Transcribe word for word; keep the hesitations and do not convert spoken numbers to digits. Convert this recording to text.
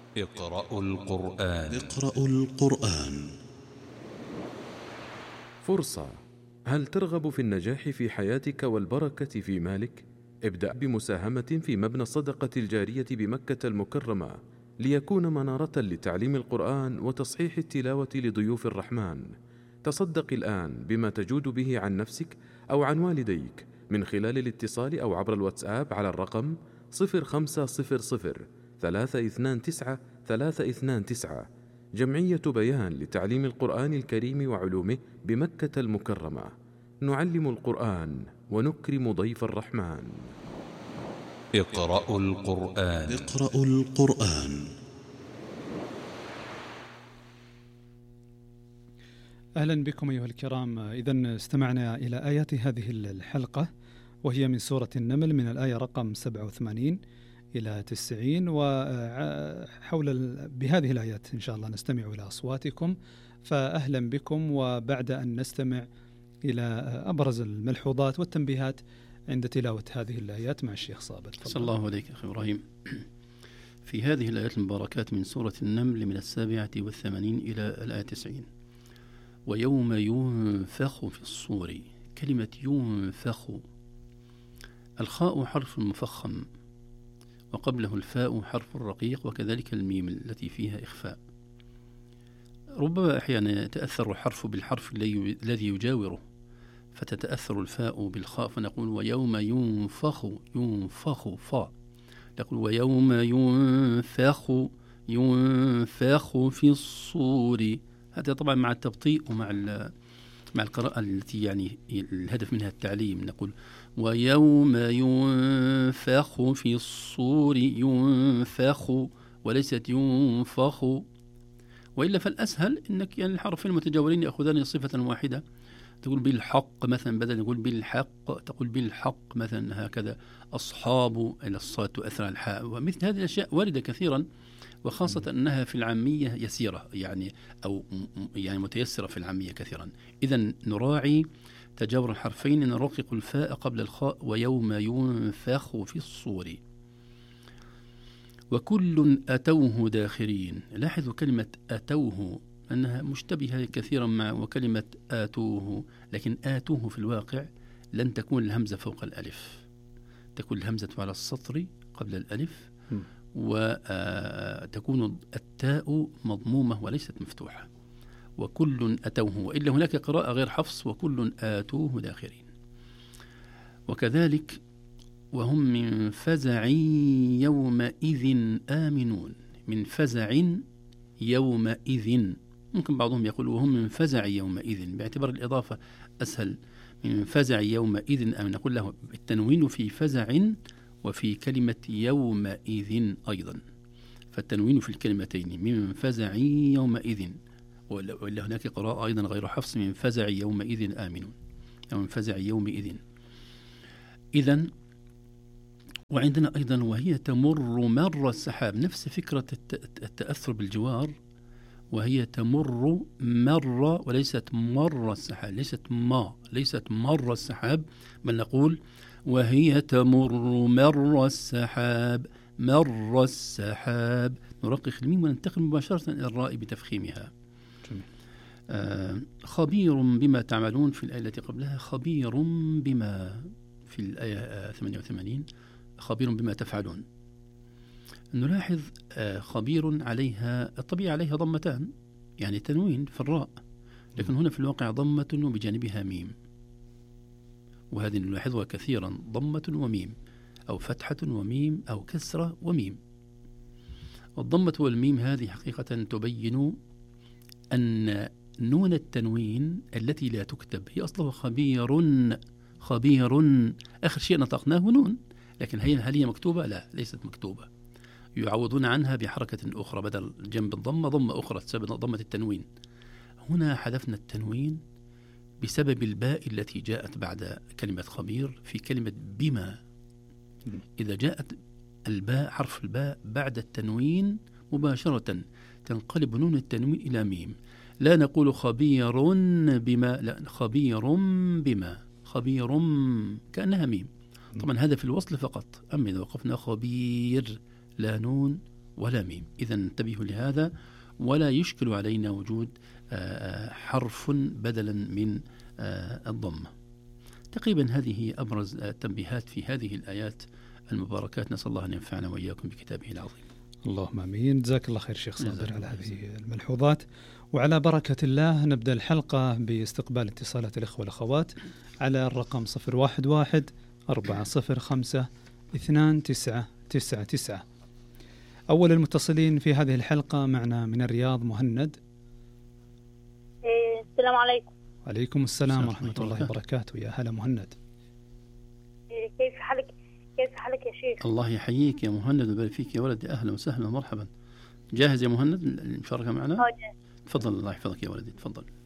اقرأوا القرآن. اقرأوا القرآن. فرصة. هل ترغب في النجاح في حياتك والبركة في مالك؟ ابدأ بمساهمة في مبنى الصدقة الجارية بمكة المكرمة ليكون منارة لتعليم القرآن وتصحيح التلاوة لضيوف الرحمن. تصدق الآن بما تجود به عن نفسك أو عن والديك من خلال الاتصال أو عبر الواتساب على الرقم صفر خمسة صفر صفر ثلاثة اثنان تسعة ثلاثة اثنان تسعة. جمعية بيان لتعليم القرآن الكريم وعلومه بمكة المكرمة. نعلم القرآن ونكرم ضيف الرحمن. اقرأوا القرآن. اقرأوا القرآن. أهلا بكم أيها الكرام. إذن استمعنا إلى آيات هذه الحلقة، وهي من سورة النمل من الآية رقم سبعة وثمانين إلى تسعين، وحول بهذه الآيات إن شاء الله نستمع إلى أصواتكم. فأهلا بكم، وبعد أن نستمع إلى أبرز الملحوظات والتنبيهات عند تلاوة هذه الآيات مع الشيخ صابر. صلى الله عليك أخي إبراهيم. في هذه الآيات المباركات من سورة النمل من السابعة والثمانين إلى الآية تسعين: ويوم ينفخ في الصور. كلمة ينفخ، الخاء حرف مفخم وقبله الفاء حرف رقيق، وكذلك الميم التي فيها إخفاء. ربما أحيانا يتأثر الحرف بالحرف الذي يجاوره فتتأثر الفاء بالخاء، فنقول ويوم ينفخ ينفخ فاء، نقول ويوم ينفخ ينفخ في الصور. هذا طبعا مع التبطيء ومع مع القراءة التي يعني الهدف منها التعليم. نقول ويوم ينفخ في الصور ينفخ وليست ينفخ، وإلا فالأسهل أنك يعني الحرفين المتجاورين يأخذان صفة واحدة، تقول بالحق مثلا بدل نقول بالحق تقول بالحق مثلا، هكذا أصحاب إلى الصاد تؤثر على الحاء، ومثل هذه الأشياء واردة كثيرا، وخاصة أنها في العامية يسيرة يعني أو يعني متيسرة في العامية كثيرا. إذن نراعي تجاور الحرفين، نرقق الفاء قبل الخاء. ويوم ينفخ في الصور وكل أتوه داخرين. لاحظوا كلمة أتوه أنها مشتبهة كثيرا مع وكلمة آتوه، لكن آتوه في الواقع لن تكون الهمزة فوق الألف، تكون الهمزة على السطر قبل الألف، وتكون التاء مضمومة وليست مفتوحة. وكل أتوه، وإلا هناك قراءة غير حفص وكل آتوه داخرين. وكذلك وهم من فزع يومئذ آمنون. من فزع يومئذ، ممكن بعضهم يقول وهم من فزع يومئذ باعتبار الإضافة أسهل. من فزع يومئذ آمن، نقول له التنوين في فزع وفي كلمة يومئذ أيضا، فالتنوين في الكلمتين من فزع يومئذ، وإلا هناك قراءة أيضا غير حفص من فزع يومئذ آمنون أو من فزع يومئذ. إذن وعندنا أيضا وهي تمر مر السحاب، نفس فكرة التأثر بالجوار، وهي تمر مر وليست مر السحاب، ليست ما ليست مر السحاب، بل نقول وهي تمر مر السحاب مر السحاب، نرقق الميم وننتقل مباشرة إلى الراء بتفخيمها. آه خبير بما تعملون في الآية التي قبلها خبير بما في الآية ثمانية وثمانين خبير بما تفعلون. نلاحظ آه خبير عليها الطبيعة عليها ضمتان، يعني تنوين في الراء، لكن هنا في الواقع ضمة وبجانبها ميم، وهذه نلاحظها كثيرا، ضمة وميم أو فتحة وميم أو كسرة وميم. الضمة والميم هذه حقيقة تبين أن نون التنوين التي لا تكتب هي أصلها خبير خبير، آخر شيء نطقناه نون، لكن هي هل هي مكتوبة؟ لا، ليست مكتوبة، يعوضون عنها بحركة أخرى، بدل جنب الضمة ضمة أخرى تسبب ضمة التنوين. هنا حذفنا التنوين بسبب الباء التي جاءت بعد كلمة خبير في كلمة بما. إذا جاءت الباء حرف الباء بعد التنوين مباشرة تنقلب نون التنوين إلى ميم، لا نقول خبير بما، لا خبير بما، خبير كأنها ميم. طبعا هذا في الوصل فقط، أما إذا وقفنا خبير لا نون ولا ميم. إذا انتبهوا لهذا، ولا يشكل علينا وجود حرف بدلا من الضمة. تقريبا هذه هي أبرز التنبيهات في هذه الآيات المباركات. نسأل الله أن ينفعنا وإياكم بكتابه العظيم. اللهم آمين. جزاك الله خير شيخ صابر على هذه الملحوظات. وعلى بركة الله نبدأ الحلقة باستقبال اتصالات الإخوة والأخوات على الرقم صفر واحد واحد أربعة صفر خمسة اثنان تسعة تسعة تسعة. أول المتصلين في هذه الحلقة معنا من الرياض مهند. السلام عليكم. عليكم السلام ورحمة الله وبركاته. يا هلا مهند. كيف حالك كيف حالك يا شيخ؟ الله يحييك يا مهند ويبارك فيك يا ولدي. أهلا وسهلا ومرحبا. جاهز يا مهند المشاركة معنا؟ اه جاهز. تفضل. الله يحفظك يا ولدي. تفضل.